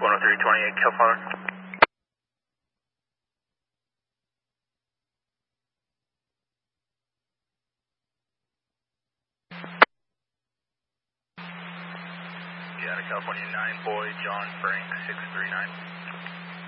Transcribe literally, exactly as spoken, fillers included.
one oh three twenty-eight, Killfather. Yeah, California nine, boy, John Frank, six three nine.